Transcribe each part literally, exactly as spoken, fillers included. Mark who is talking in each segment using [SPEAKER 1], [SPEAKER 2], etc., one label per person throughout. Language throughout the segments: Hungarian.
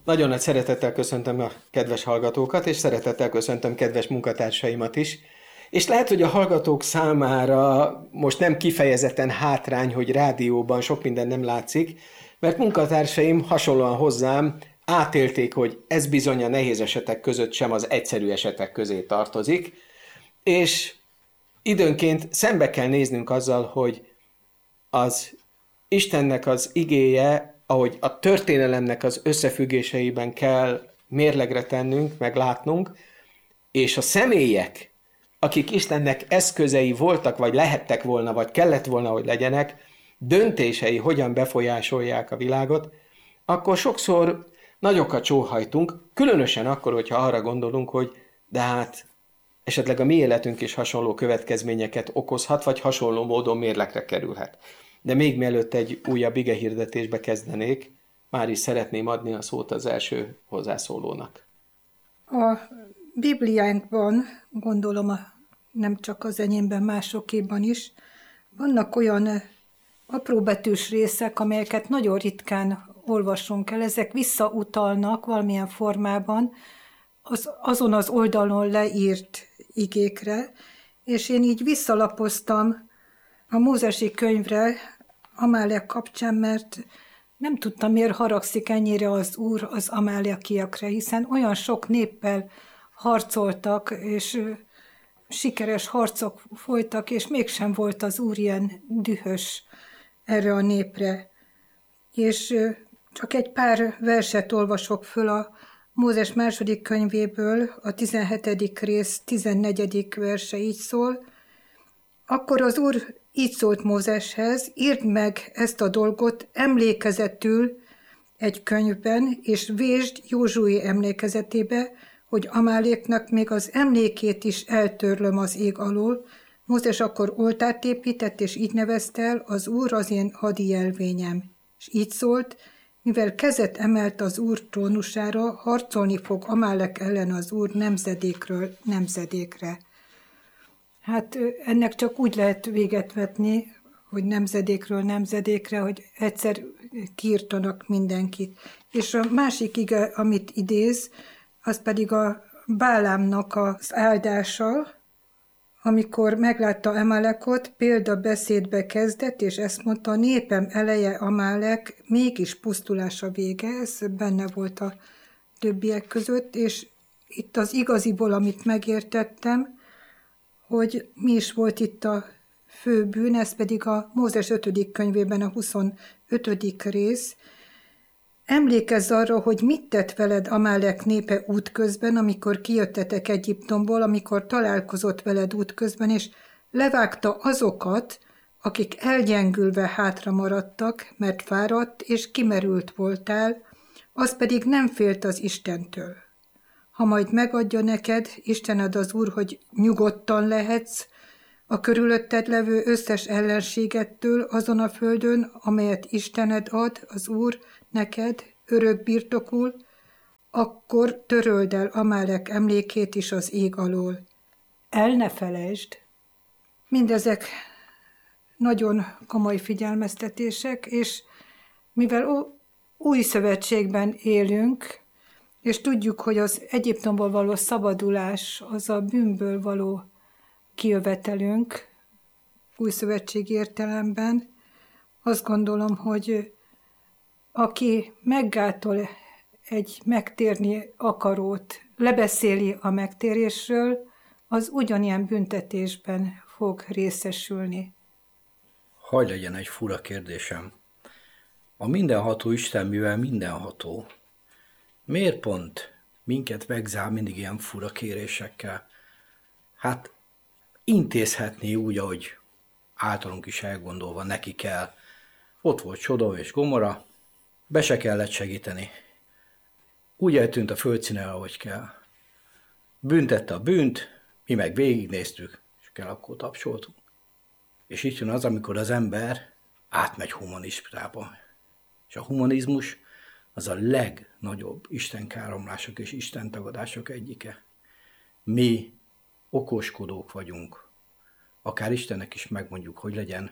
[SPEAKER 1] Nagyon nagy szeretettel köszöntöm a kedves hallgatókat, és szeretettel köszöntöm kedves munkatársaimat is. És lehet, hogy a hallgatók számára most nem kifejezetten hátrány, hogy rádióban sok minden nem látszik, mert munkatársaim hasonlóan hozzám átélték, hogy ez bizony a nehéz esetek között sem az egyszerű esetek közé tartozik, és időnként szembe kell néznünk azzal, hogy az Istennek az igéje, ahogy a történelemnek az összefüggéseiben kell mérlegre tennünk, meg látnunk, és a személyek, akik Istennek eszközei voltak, vagy lehettek volna, vagy kellett volna, hogy legyenek, döntései hogyan befolyásolják a világot, akkor sokszor nagyokat sóhajtunk, különösen akkor, hogyha arra gondolunk, hogy de hát esetleg a mi életünk is hasonló következményeket okozhat, vagy hasonló módon mérlegre kerülhet. De még mielőtt egy újabb igehirdetésbe kezdenék, már is szeretném adni a szót az első hozzászólónak.
[SPEAKER 2] A Bibliánkban, gondolom a, nem csak az enyémben, másokéban is, vannak olyan apróbetűs részek, amelyeket nagyon ritkán olvasunk el. Ezek visszautalnak valamilyen formában az, azon az oldalon leírt igékre, és én így visszalapoztam a Mózesi könyvre Amálek kapcsán, mert nem tudtam, miért haragszik ennyire az Úr az amálekiakra, hiszen olyan sok néppel harcoltak, és sikeres harcok folytak, és mégsem volt az Úr ilyen dühös erre a népre. És csak egy pár verset olvasok föl a Mózes második könyvéből, a tizenhetedik rész tizennegyedik verse így szól. Akkor az Úr így szólt Mózeshez: írd meg ezt a dolgot emlékezetül egy könyvben, és vésd Józsué emlékezetébe, hogy Amáléknak még az emlékét is eltörlöm az ég alól. Mózes akkor oltárt épített, és így nevezte el: az Úr az én hadi jelvényem. És így szólt: mivel kezet emelt az Úr trónusára, harcolni fog Amálek ellen az Úr nemzedékről nemzedékre. Hát ennek csak úgy lehet véget vetni, hogy nemzedékről nemzedékre, hogy egyszer kiirtanak mindenkit. És a másik ige, amit idéz, az pedig a Bálámnak az áldása, amikor meglátta Amalekot, példabeszédbe kezdett, és ezt mondta: a népem eleje Amálek, mégis pusztulása vége. Ez benne volt a többiek között, és itt az igaziból, amit megértettem, hogy mi is volt itt a fő bűn, ez pedig a Mózes ötödik könyvében a huszonötödik rész. Emlékezz arra, hogy mit tett veled Amálek népe útközben, amikor kijöttetek Egyiptomból, amikor találkozott veled útközben, és levágta azokat, akik elgyengülve hátra maradtak, mert fáradt és kimerült voltál, az pedig nem félt az Istentől. Ha majd megadja neked, Istened az Úr, hogy nyugodtan lehetsz a körülötted levő összes ellenségettől azon a földön, amelyet Istened ad, az Úr, neked örök birtokul, akkor töröld el Amálek emlékét is az ég alól. El ne felejtsd. Mindezek nagyon komoly figyelmeztetések, és mivel új szövetségben élünk, és tudjuk, hogy az Egyiptomból való szabadulás az a bűnből való kijövetelünk új szövetségi értelemben, azt gondolom, hogy aki meggátol egy megtérni akarót, lebeszéli a megtérésről, az ugyanilyen büntetésben fog részesülni.
[SPEAKER 3] Hagy legyen egy fura kérdésem. A mindenható Isten, mivel mindenható, miért pont minket megzál mindig ilyen fura kérésekkel? Hát intézhetné úgy, ahogy általunk is elgondolva neki kell. Ott volt Sodom és Gomora, be se kellett segíteni. Úgy eltűnt a földszínen, ahogy kell. Büntette a bűnt, mi meg végignéztük, és kell akkor tapsoltunk. És itt jön az, amikor az ember átmegy humanistába. És a humanizmus az a legnagyobb istenkáromlások és istentagadások egyike. Mi okoskodók vagyunk. Akár Istennek is megmondjuk, hogy legyen,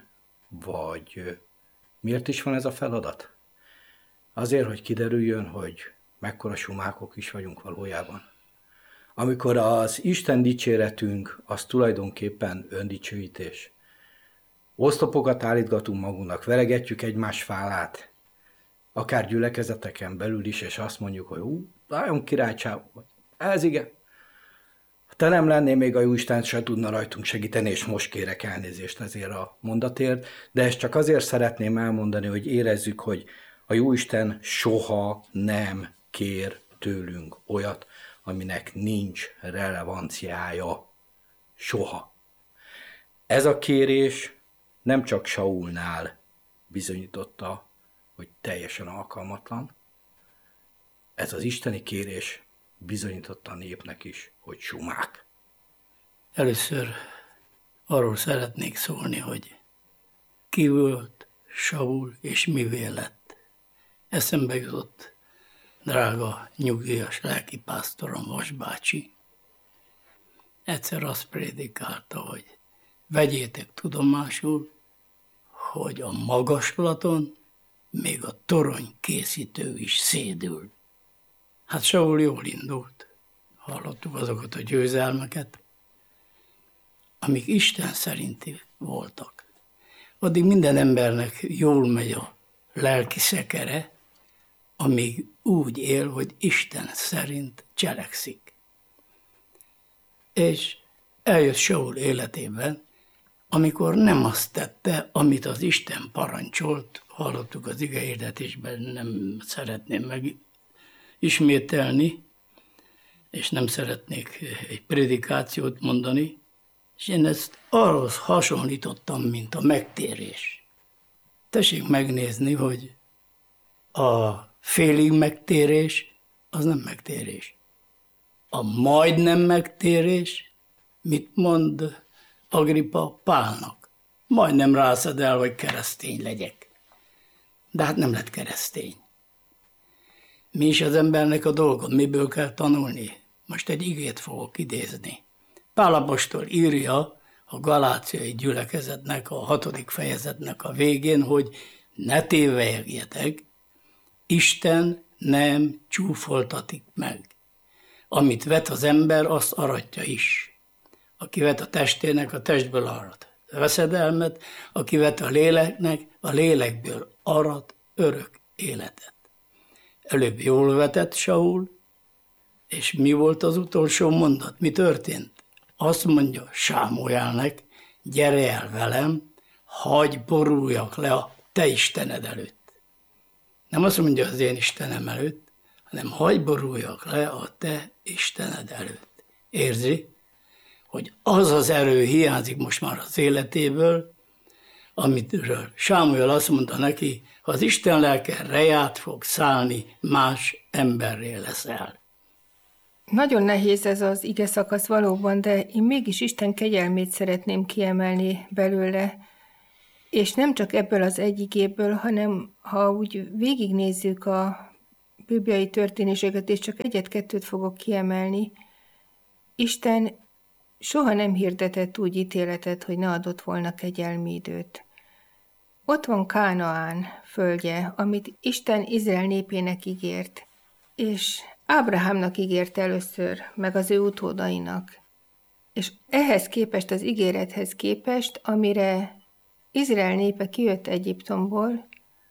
[SPEAKER 3] vagy miért is van ez a feladat? Azért, hogy kiderüljön, hogy mekkora sumákok is vagyunk valójában. Amikor az Isten dicséretünk, az tulajdonképpen öndicsőítés. Oszlopokat állítgatunk magunknak, veregetjük egymás fálát, akár gyülekezeteken belül is, és azt mondjuk, hogy ú, nagyon királycsávó vagy. Ez igen. Ha te nem lennél, még a Jóisten se tudna rajtunk segíteni, és most kérek elnézést ezért a mondatért, de ezt csak azért szeretném elmondani, hogy érezzük, hogy a Jóisten soha nem kér tőlünk olyat, aminek nincs relevanciája. Soha. Ez a kérés nem csak Saulnál bizonyította, hogy teljesen alkalmatlan, ez az isteni kérés bizonyította a népnek is, hogy sumák.
[SPEAKER 4] Először arról szeretnék szólni, hogy ki volt Saul és mivé lett. Eszembe jutott drága, nyugdíjas lelkipásztorom, Vas bácsi. Egyszer azt prédikálta, hogy vegyétek tudomásul, hogy a magaslaton még a torony készítő is szédül. Hát Saul jól indult. Hallottuk azokat a győzelmeket, amik Isten szerinti voltak. Addig minden embernek jól megy a lelki szekere, amíg úgy él, hogy Isten szerint cselekszik. És eljött Saul életében, amikor nem azt tette, amit az Isten parancsolt, hallottuk az igehirdetésben, nem szeretném megismételni, és nem szeretnék egy prédikációt mondani, és én ezt arhoz hasonlítottam, mint a megtérés. Tessék megnézni, hogy a félig megtérés, az nem megtérés. A majdnem megtérés, mit mond Agrippa Pálnak? Majdnem rászed el, hogy keresztény legyek. De hát nem lett keresztény. Mi is az embernek a dolga? Miből kell tanulni? Most egy igét fogok idézni. Pál apostol írja a galáciai gyülekezetnek, a hatodik fejezetnek a végén, hogy ne tévejegjetek, Isten nem csúfoltatik meg. Amit vet az ember, azt aratja is. Aki vet a testének, a testből arat veszedelmet, aki vet a léleknek, a lélekből arat örök életet. Előbb jól vetett Saul, és mi volt az utolsó mondat? Mi történt? Azt mondja Sámuelnek, gyere el velem, hagyj boruljak le a te Istened előtt. Nem azt mondja az én Istenem előtt, hanem hagyj boruljak le a te Istened előtt. Érzi, hogy az az erő hiányzik most már az életéből, amitről Sámuel azt mondta neki, ha az Isten lelke reját fog szállni, más emberré leszel.
[SPEAKER 2] Nagyon nehéz ez az ige szakasz valóban, de én mégis Isten kegyelmét szeretném kiemelni belőle, és nem csak ebből az egy igéből, hanem ha úgy végignézzük a bibliai történéseket, és csak egyet-kettőt fogok kiemelni, Isten soha nem hirdetett úgy ítéletet, hogy ne adott volna kegyelmi időt. Ott van Kánaán földje, amit Isten Izrael népének ígért, és Ábrahámnak ígért először, meg az ő utódainak. És ehhez képest, az ígérethez képest, amire Izrael népe kijött Egyiptomból,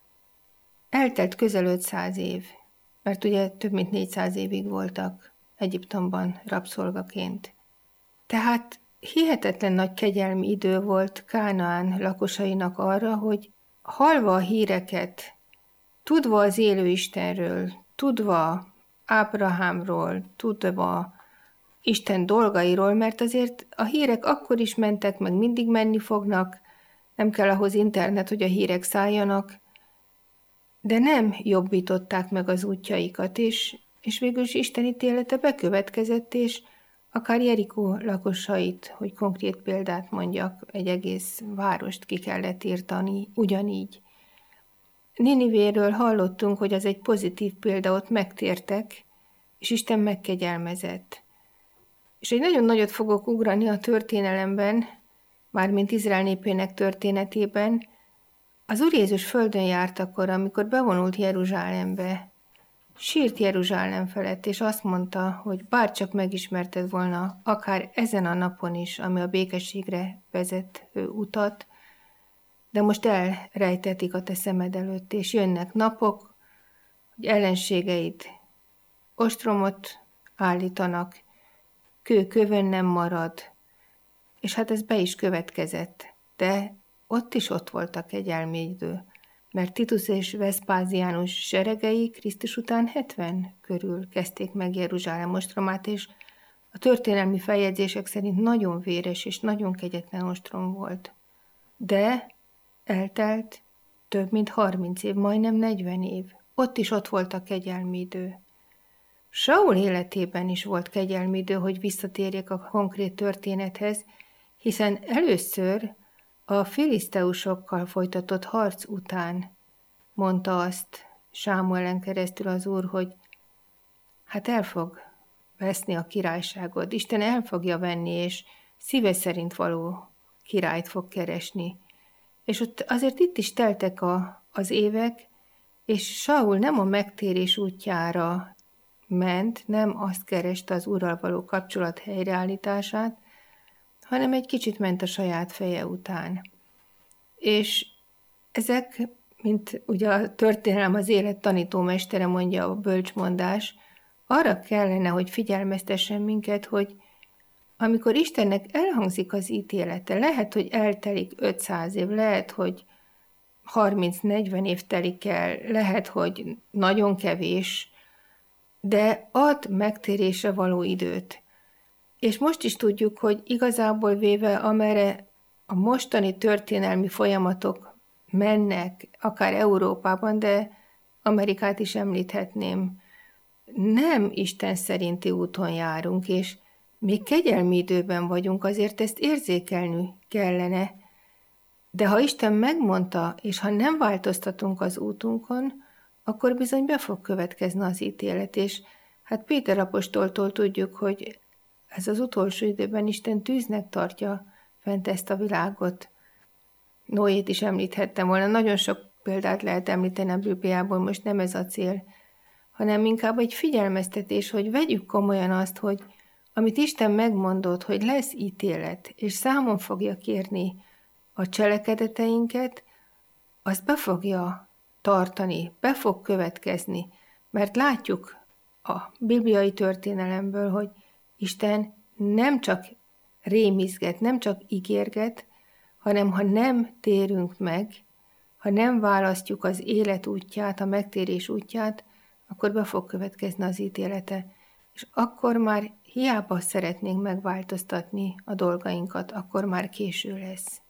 [SPEAKER 2] eltelt közel ötszáz év, mert ugye több mint négyszáz évig voltak Egyiptomban rabszolgaként. Tehát hihetetlen nagy kegyelmi idő volt Kánaán lakosainak arra, hogy hallva a híreket, tudva az élő Istenről, tudva Ábrahámról, tudva Isten dolgairól, mert azért a hírek akkor is mentek, meg mindig menni fognak, nem kell ahhoz internet, hogy a hírek szálljanak, de nem jobbították meg az útjaikat, és, és végül is Isten ítélete bekövetkezett, és akár Jerikó lakosait, hogy konkrét példát mondjak, egy egész várost ki kellett írtani, ugyanígy. Ninivéről hallottunk, hogy az egy pozitív példa, ott megtértek, és Isten megkegyelmezett. És egy nagyon nagyot fogok ugrani a történelemben, mármint Izrael népének történetében. Az Úr Jézus földön járt akkor, amikor bevonult Jeruzsálembe,
[SPEAKER 5] sírt Jeruzsálem felett, és azt mondta, hogy bárcsak megismerted volna, akár ezen a napon is, ami a békességre vezető utat, de most elrejtetik a te szemed előtt, és jönnek napok, hogy ellenségeid ostromot állítanak, kő kövön nem marad, és hát ez be is következett, de ott is ott volt a kegyelmidő, mert Titus és Veszpáziánus seregei Krisztus után hetven körül kezdték meg Jeruzsálem ostromát, és a történelmi feljegyzések szerint nagyon véres és nagyon kegyetlen ostrom volt. De eltelt több mint harminc év, majdnem negyven év. Ott is ott volt a kegyelmidő. Saul életében is volt kegyelmidő, hogy visszatérjek a konkrét történethez, hiszen először a filiszteusokkal folytatott harc után mondta azt Sámuelen keresztül az Úr, hogy hát el fog veszni a királyságod. Isten el fogja venni, és szíve szerint való királyt fog keresni. És ott azért itt is teltek a, az évek, és Saul nem a megtérés útjára ment, nem azt kereste az Úrral való kapcsolat helyreállítását, hanem egy kicsit ment a saját feje után. És ezek, mint ugye a történelem az élet tanítómestere mondja a bölcsmondás, arra kellene, hogy figyelmeztessen minket, hogy amikor Istennek elhangzik az ítélete, lehet, hogy eltelik ötszáz év, lehet, hogy harminc-negyven év telik el, lehet, hogy nagyon kevés, de ad megtérésre való időt. És most is tudjuk, hogy igazából véve, amerre a mostani történelmi folyamatok mennek, akár Európában, de Amerikát is említhetném, nem Isten szerinti úton járunk, és még kegyelmi időben vagyunk, azért ezt érzékelni kellene. De ha Isten megmondta, és ha nem változtatunk az útunkon, akkor bizony be fog következni az ítélet, és hát Péter apostoltól tudjuk, hogy ez az utolsó időben Isten tűznek tartja fent ezt a világot. Noét is említhettem volna, nagyon sok példát lehet említeni a Bibliából, most nem ez a cél, hanem inkább egy figyelmeztetés, hogy vegyük komolyan azt, hogy amit Isten megmondott, hogy lesz ítélet, és számon fogja kérni a cselekedeteinket, azt be fogja tartani, be fog következni, mert látjuk a bibliai történelemből, hogy Isten nem csak rémizget, nem csak ígérget, hanem ha nem térünk meg, ha nem választjuk az élet útját, a megtérés útját, akkor be fog következni az ítélete. És akkor már hiába szeretnénk megváltoztatni a dolgainkat, akkor már késő lesz.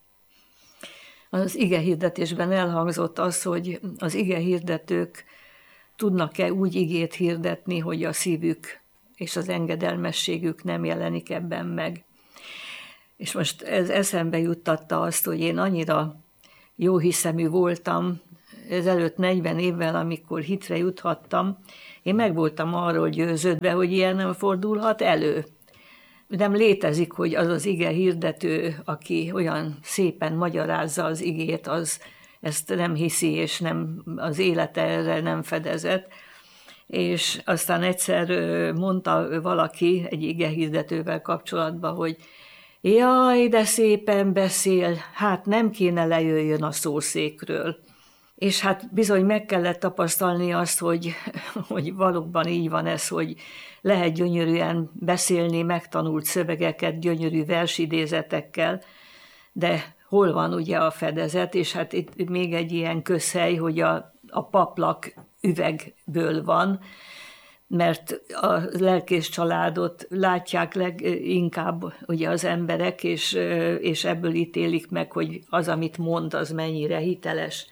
[SPEAKER 6] Az igehirdetésben elhangzott az, hogy az igehirdetők tudnak-e úgy igét hirdetni, hogy a szívük és az engedelmességük nem jelenik ebben meg. És most ez eszembe juttatta azt, hogy én annyira jóhiszemű voltam, ezelőtt negyven évvel, amikor hitre juthattam, én meg voltam arról győződve, hogy ilyen nem fordulhat elő. Nem létezik, hogy az az ige hirdető, aki olyan szépen magyarázza az igét, az ezt nem hiszi, és nem, az élete erre nem fedezett. És aztán egyszer mondta valaki egy ige hirdetővel kapcsolatban, hogy jaj, de szépen beszél, hát nem kéne lejöjjön a szószékről. És hát bizony meg kellett tapasztalni azt, hogy, hogy valóban így van ez, hogy lehet gyönyörűen beszélni, megtanult szövegeket, gyönyörű versidézetekkel, de hol van ugye a fedezet, és hát itt még egy ilyen közhely, hogy a, a paplak üvegből van, mert a lelkész családot látják leginkább ugye az emberek, és, és ebből ítélik meg, hogy az, amit mond, az mennyire hiteles.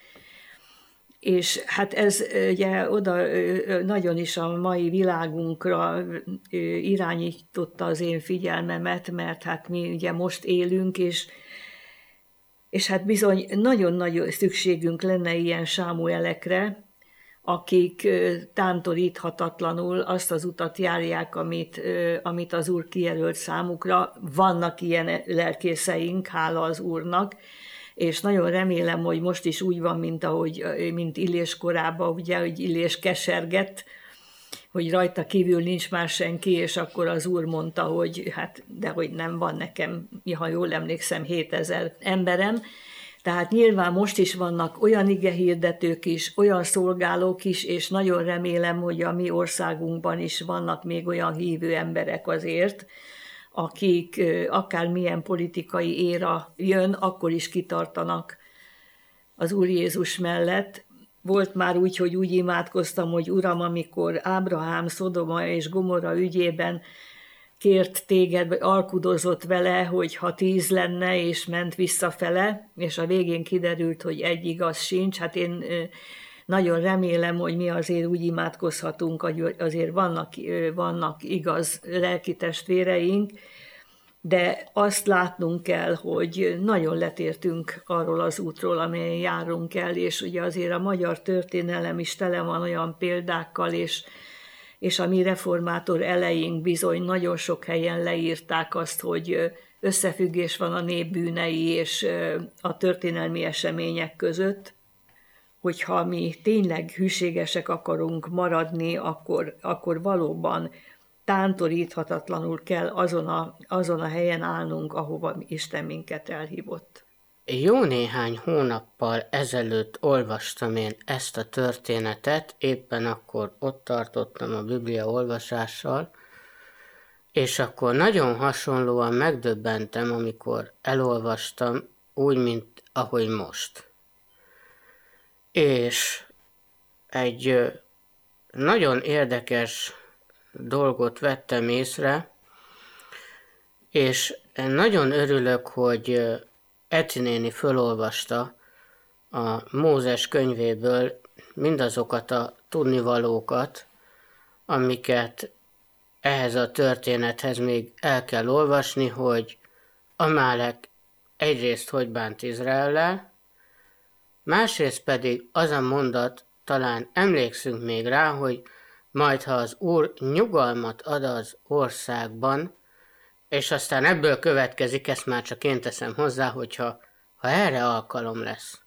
[SPEAKER 6] És hát ez ugye oda nagyon is a mai világunkra irányította az én figyelmemet, mert hát mi ugye most élünk, és, és hát bizony nagyon-nagyon szükségünk lenne ilyen Sámuelekre, akik tántoríthatatlanul azt az utat járják, amit, amit az Úr kijelölt számukra. Vannak ilyen lelkészeink, hála az Úrnak, és nagyon remélem, hogy most is úgy van, mint ahogy mint Illés korában, ugye, hogy Illés kesergett, hogy rajta kívül nincs már senki, és akkor az Úr mondta, hogy hát dehogy nem van nekem, ha jól emlékszem, hétezer emberem. Tehát nyilván most is vannak olyan igehirdetők is, olyan szolgálók is, és nagyon remélem, hogy a mi országunkban is vannak még olyan hívő emberek azért, akik akármilyen politikai éra jön, akkor is kitartanak az Úr Jézus mellett. Volt már úgy, hogy úgy imádkoztam, hogy Uram, amikor Ábrahám Szodoma és Gomorra ügyében kért téged, vagy alkudozott vele, hogy ha tíz lenne, és ment visszafele, és a végén kiderült, hogy egy igaz sincs. Hát én nagyon remélem, hogy mi azért úgy imádkozhatunk, hogy azért vannak, vannak igaz lelki testvéreink, de azt látnunk kell, hogy nagyon letértünk arról az útról, amelyen járunk el, és ugye azért a magyar történelem is tele van olyan példákkal, és, és a mi reformátor eleink bizony nagyon sok helyen leírták azt, hogy összefüggés van a nép bűnei és a történelmi események között, hogyha mi tényleg hűségesek akarunk maradni, akkor, akkor valóban tántoríthatatlanul kell azon a, azon a helyen állnunk, ahova Isten minket elhívott.
[SPEAKER 7] Jó néhány hónappal ezelőtt olvastam én ezt a történetet, éppen akkor ott tartottam a Biblia olvasással, és akkor nagyon hasonlóan megdöbbentem, amikor elolvastam, úgy, mint ahogy most. És egy nagyon érdekes dolgot vettem észre, és nagyon örülök, hogy Eti néni fölolvasta a Mózes könyvéből mindazokat a tudnivalókat, amiket ehhez a történethez még el kell olvasni, hogy Amálek egyrészt hogy bánt Izraellel, másrészt pedig az a mondat, talán emlékszünk még rá, hogy majd ha az Úr nyugalmat ad az országban, és aztán ebből következik, ezt már csak én teszem hozzá, hogyha ha erre alkalom lesz.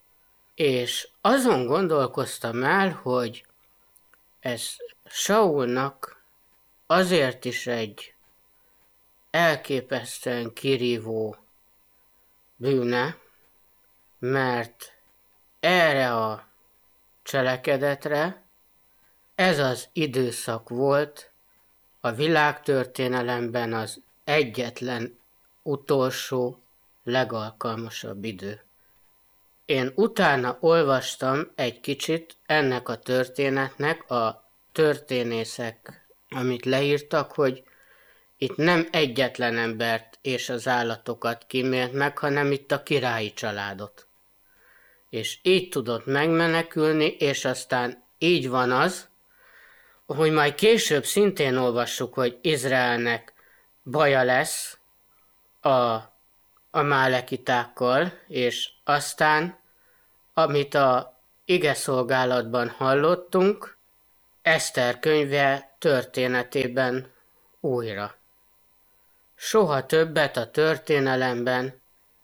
[SPEAKER 7] És azon gondolkoztam el, hogy ez Saulnak azért is egy elképesztően kirívó bűne, mert erre a cselekedetre ez az időszak volt a világtörténelemben az egyetlen utolsó, legalkalmasabb idő. Én utána olvastam egy kicsit ennek a történetnek, a történészek, amit leírtak, hogy itt nem egyetlen embert és az állatokat kímélt meg, hanem itt a királyi családot. És így tudott megmenekülni, és aztán így van az, hogy majd később szintén olvassuk, hogy Izraelnek baja lesz a amálekitákkal, és aztán, amit a igeszolgálatban hallottunk, Eszter könyve történetében újra. Soha többet a történelemben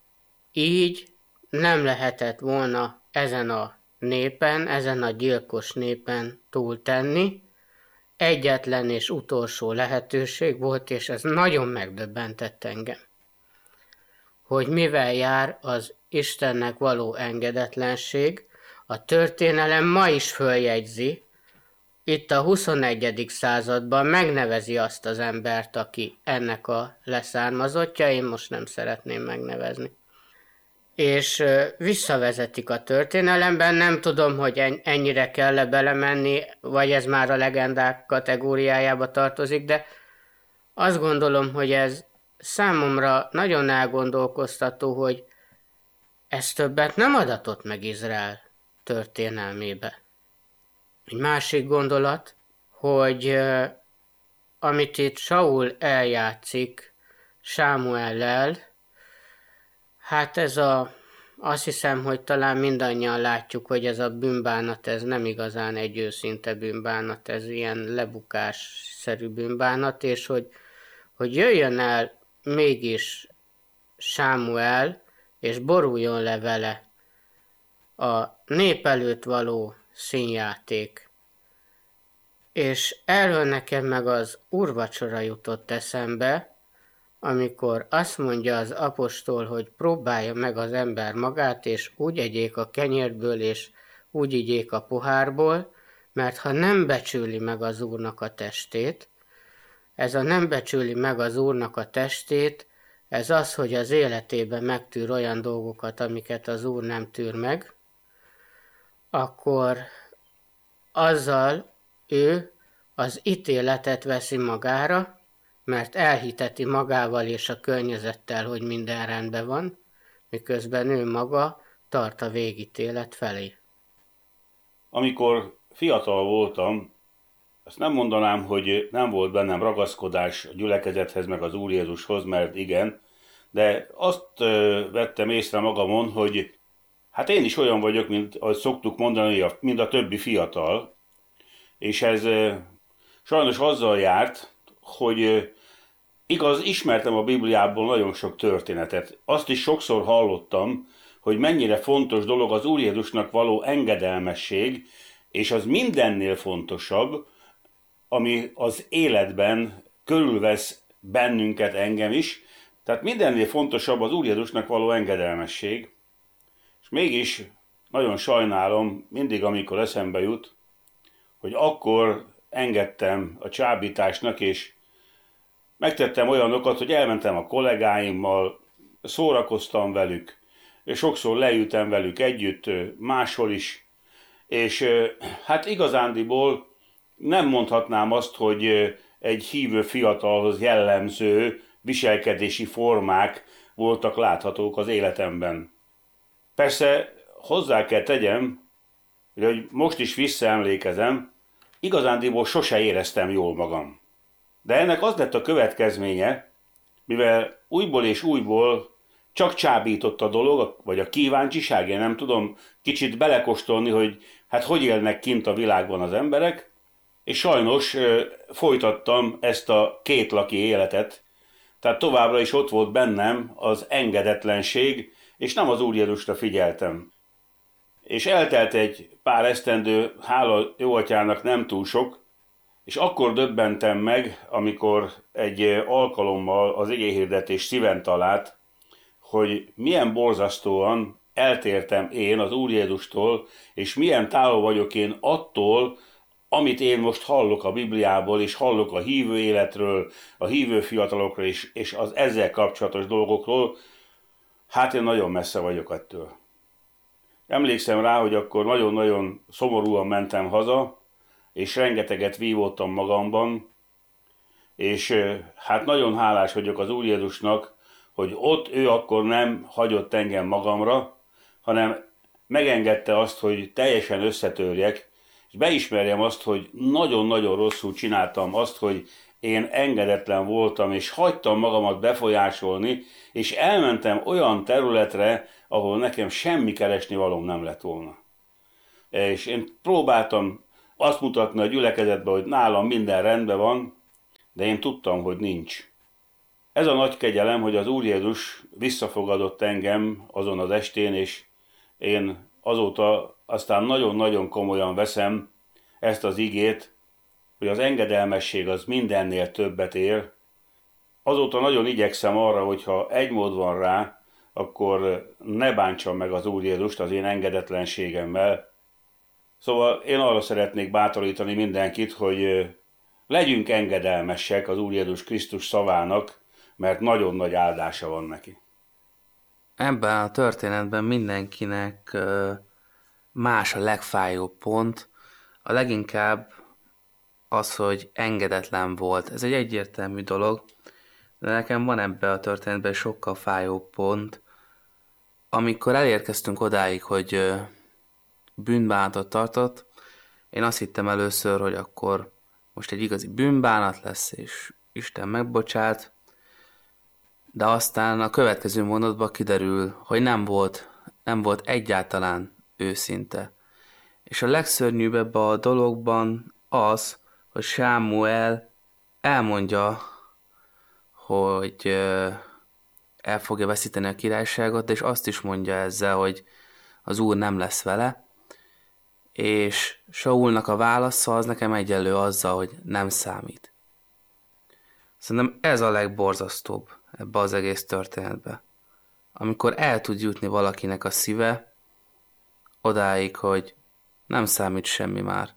[SPEAKER 7] így nem lehetett volna ezen a népen, ezen a gyilkos népen túltenni. Egyetlen és utolsó lehetőség volt, és ez nagyon megdöbbentett engem, hogy mivel jár az Istennek való engedetlenség, a történelem ma is följegyzi, itt a huszonegyedik században megnevezi azt az embert, aki ennek a leszármazottja, én most nem szeretném megnevezni. És visszavezetik a történelemben, nem tudom, hogy ennyire kell-e belemenni, vagy ez már a legendák kategóriájába tartozik, de azt gondolom, hogy ez számomra nagyon elgondolkoztató, hogy ez többet nem adatott meg Izrael történelmébe. Egy másik gondolat, hogy amit itt Saul eljátszik Sámuellel, hát ez a, azt hiszem, hogy talán mindannyian látjuk, hogy ez a bűnbánat, ez nem igazán egy őszinte bűnbánat, ez ilyen lebukásszerű bűnbánat, és hogy, hogy jöjjön el mégis Sámuel, és boruljon le vele a nép előtt való színjáték. És erről nekem meg az úrvacsora jutott eszembe, amikor azt mondja az apostol, hogy próbálja meg az ember magát, és úgy egyék a kenyérből, és úgy igyék a pohárból, mert ha nem becsüli meg az Úrnak a testét, ez a nem becsüli meg az Úrnak a testét, ez az, hogy az életében megtűr olyan dolgokat, amiket az Úr nem tűr meg, akkor azzal ő az ítéletet veszi magára, mert elhiteti magával és a környezettel, hogy minden rendben van, miközben ő maga tart a végítélet felé.
[SPEAKER 8] Amikor fiatal voltam, azt nem mondanám, hogy nem volt bennem ragaszkodás a gyülekezethez, meg az Úr Jézushoz, mert igen, de azt vettem észre magamon, hogy hát én is olyan vagyok, mint ahogy szoktuk mondani, mint a többi fiatal, és ez sajnos azzal járt, hogy igaz, ismertem a Bibliából nagyon sok történetet. Azt is sokszor hallottam, hogy mennyire fontos dolog az Úr Jézusnak való engedelmesség, és az mindennél fontosabb, ami az életben körülvesz bennünket, engem is. Tehát mindennél fontosabb az Úr Jézusnak való engedelmesség. És mégis nagyon sajnálom, mindig amikor eszembe jut, hogy akkor engedtem a csábításnak, és megtettem olyanokat, hogy elmentem a kollégáimmal, szórakoztam velük, és sokszor leültem velük együtt, máshol is, és hát igazándiból nem mondhatnám azt, hogy egy hívő fiatalhoz jellemző viselkedési formák voltak láthatók az életemben. Persze hozzá kell tegyem, hogy most is visszaemlékezem, igazándiból sose éreztem jól magam. De ennek az lett a következménye, mivel újból és újból csak csábított a dolog, vagy a kíváncsiság, én nem tudom kicsit belekóstolni, hogy hát hogy élnek kint a világban az emberek, és sajnos folytattam ezt a kétlaki életet, tehát továbbra is ott volt bennem az engedetlenség, és nem az Úr Jézusra figyeltem. És eltelt egy pár esztendő, hála jó atyának nem túl sok, és akkor döbbentem meg, amikor egy alkalommal az igéhirdetés szíven talált, hogy milyen borzasztóan eltértem én az Úr Jézustól, és milyen távol vagyok én attól, amit én most hallok a Bibliából, és hallok a hívő életről, a hívő fiatalokról, és, és az ezzel kapcsolatos dolgokról, hát én nagyon messze vagyok ettől. Emlékszem rá, hogy akkor nagyon-nagyon szomorúan mentem haza, és rengeteget vívódtam magamban, és hát nagyon hálás vagyok az Úr Jézusnak, hogy ott ő akkor nem hagyott engem magamra, hanem megengedte azt, hogy teljesen összetörjek, és beismerjem azt, hogy nagyon-nagyon rosszul csináltam azt, hogy én engedetlen voltam, és hagytam magamat befolyásolni, és elmentem olyan területre, ahol nekem semmi keresni valóm nem lett volna. És én próbáltam azt mutatni a gyülekezetbe, hogy nálam minden rendben van, de én tudtam, hogy nincs. Ez a nagy kegyelem, hogy az Úr Jézus visszafogadott engem azon az estén, és én azóta aztán nagyon-nagyon komolyan veszem ezt az igét, hogy az engedelmesség az mindennél többet ér. Azóta nagyon igyekszem arra, hogyha egy mód van rá, akkor ne bántsam meg az Úr Jézust az én engedetlenségemmel. Szóval én arra szeretnék bátorítani mindenkit, hogy legyünk engedelmesek az Úr Jézus Krisztus szavának, mert nagyon nagy áldása van neki.
[SPEAKER 9] Ebben a történetben mindenkinek más a legfájóbb pont, a leginkább az, hogy engedetlen volt. Ez egy egyértelmű dolog, de nekem van ebben a történetben sokkal fájóbb pont, amikor elérkeztünk odáig, hogy bűnbánatot tartott, én azt hittem először, hogy akkor most egy igazi bűnbánat lesz, és Isten megbocsát, de aztán a következő mondatban kiderül, hogy nem volt, nem volt egyáltalán őszinte. És a legszörnyűbb ebben a dologban az, hogy Sámuel elmondja, hogy el fogja veszíteni a királyságot, és azt is mondja ezzel, hogy az Úr nem lesz vele, és Saulnak a válasza az nekem egyenlő azzal, hogy nem számít. Szerintem ez a legborzasztóbb ebbe az egész történetbe. Amikor el tud jutni valakinek a szíve odáig, hogy nem számít semmi már.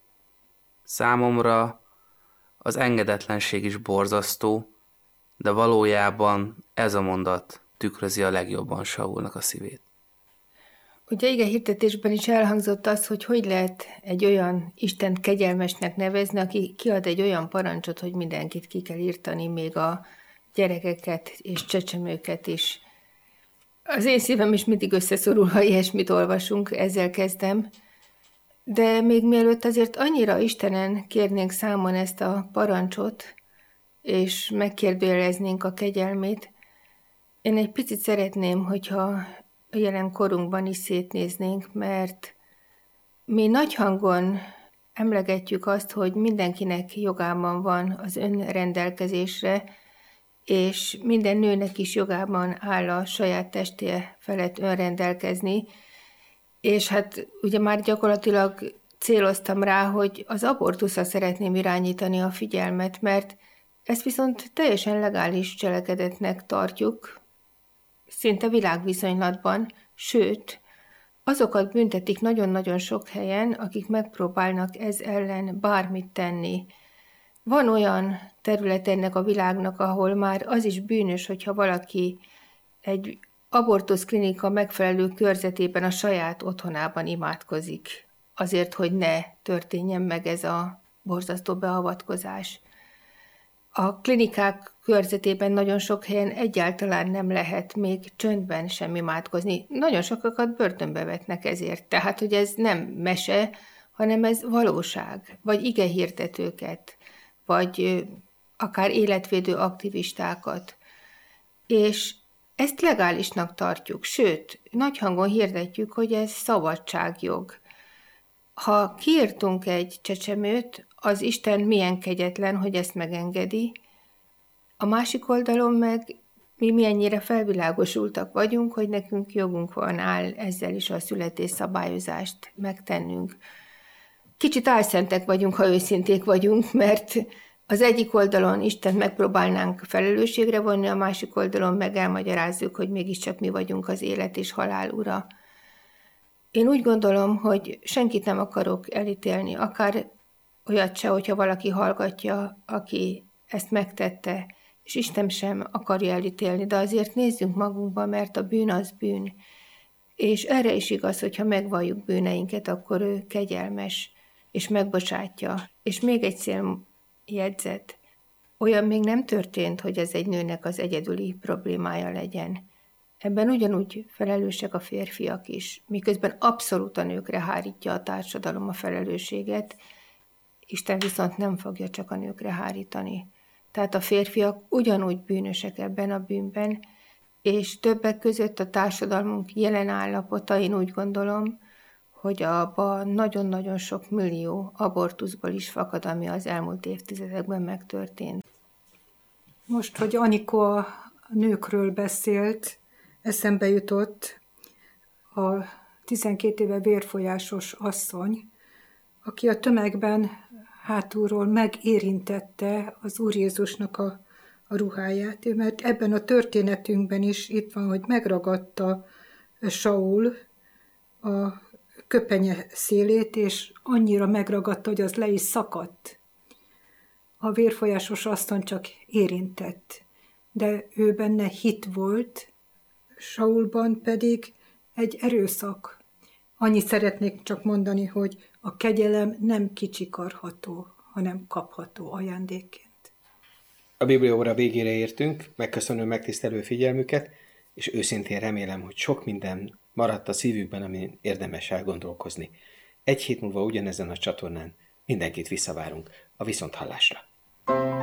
[SPEAKER 9] Számomra az engedetlenség is borzasztó, de valójában ez a mondat tükrözi a legjobban Saulnak a szívét.
[SPEAKER 5] Ugye ige hirdetésben is elhangzott az, hogy hogy lehet egy olyan Istent kegyelmesnek nevezni, aki kiad egy olyan parancsot, hogy mindenkit ki kell írtani, még a gyerekeket és csecsemőket is. Az én szívem is mindig összeszorul, ha ilyesmit olvasunk, ezzel kezdem. De még mielőtt azért annyira Istenen kérnénk számon ezt a parancsot, és megkérdőjeleznénk a kegyelmét, én egy picit szeretném, hogyha a jelen korunkban is szétnéznénk, mert mi nagy hangon emlegetjük azt, hogy mindenkinek jogában van az önrendelkezésre, és minden nőnek is jogában áll a saját testé felett önrendelkezni, és hát ugye már gyakorlatilag céloztam rá, hogy az abortuszra szeretném irányítani a figyelmet, mert ezt viszont teljesen legális cselekedetnek tartjuk, szinte világviszonylatban, sőt, azokat büntetik nagyon-nagyon sok helyen, akik megpróbálnak ez ellen bármit tenni. Van olyan terület ennek a világnak, ahol már az is bűnös, hogyha valaki egy abortuszklinika megfelelő körzetében a saját otthonában imádkozik, azért, hogy ne történjen meg ez a borzasztó beavatkozás. A klinikák körzetében nagyon sok helyen egyáltalán nem lehet még csöndben sem imádkozni. Nagyon sokakat börtönbe vetnek ezért. Tehát, hogy ez nem mese, hanem ez valóság. Vagy igehirdetőket, vagy akár életvédő aktivistákat. És ezt legálisnak tartjuk, sőt, nagy hangon hirdetjük, hogy ez szabadságjog. Ha kiírtunk egy csecsemőt, az Isten milyen kegyetlen, hogy ezt megengedi. A másik oldalon meg mi milyennyire felvilágosultak vagyunk, hogy nekünk jogunk van áll ezzel is a születésszabályozást megtennünk. Kicsit álszentek vagyunk, ha őszinték vagyunk, mert az egyik oldalon Isten megpróbálnánk felelősségre vonni, a másik oldalon meg elmagyarázzuk, hogy mégiscsak mi vagyunk az élet és halál ura. Én úgy gondolom, hogy senkit nem akarok elítélni, akár olyat se, hogyha valaki hallgatja, aki ezt megtette, és Isten sem akarja elítélni, de azért nézzünk magunkba, mert a bűn az bűn. És erre is igaz, hogyha megvalljuk bűneinket, akkor ő kegyelmes, és megbocsátja. És még egy széljegyzet. Olyan még nem történt, hogy ez egy nőnek az egyedüli problémája legyen. Ebben ugyanúgy felelősek a férfiak is, miközben abszolút a nőkre hárítja a társadalom a felelősséget, Isten viszont nem fogja csak a nőkre hárítani. Tehát a férfiak ugyanúgy bűnösek ebben a bűnben, és többek között a társadalmunk jelen állapota, én úgy gondolom, hogy abban nagyon-nagyon sok millió abortuszból is fakad, ami az elmúlt évtizedekben megtörtént.
[SPEAKER 2] Most, hogy Anikó a nőkről beszélt, eszembe jutott a tizenkét éve vérfolyásos asszony, aki a tömegben hátulról megérintette az Úr Jézusnak a, a ruháját, mert ebben a történetünkben is itt van, hogy megragadta Saul a köpenye szélét, és annyira megragadta, hogy az le is szakadt. A vérfolyásos asszony csak érintett, de ő benne hit volt, Saulban pedig egy erőszak. Annyit szeretnék csak mondani, hogy a kegyelem nem kicsikarható, hanem kapható ajándékként.
[SPEAKER 1] A Bibliaóra végére értünk, megköszönöm megtisztelő figyelmüket, és őszintén remélem, hogy sok minden maradt a szívükben, amin érdemes elgondolkozni. Egy hét múlva ugyanezen a csatornán mindenkit visszavárunk a viszonthallásra.